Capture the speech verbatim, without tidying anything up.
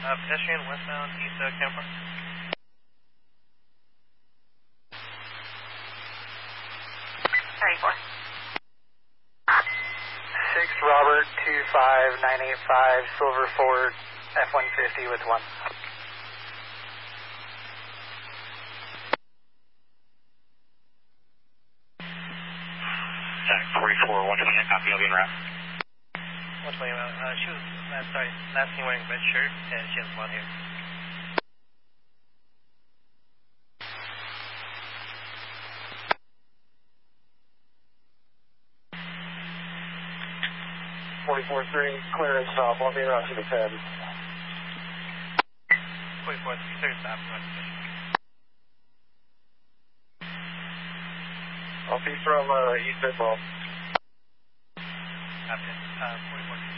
Uh, pedestrian westbound East uh, Camp Park. thirty-four. six Robert two five nine eight five Silver Ford F one fifty with one. forty-four, one twenty, copy, I'll be en route. one twenty, uh, she was, uh, sorry, last seen wearing a red shirt, and she has blonde hair. forty-four three, clearance stop, I'll be en route to the pad. forty-four three, clear stop, right. I'll be from uh, East Midwell. Copy, uh, forty-four three.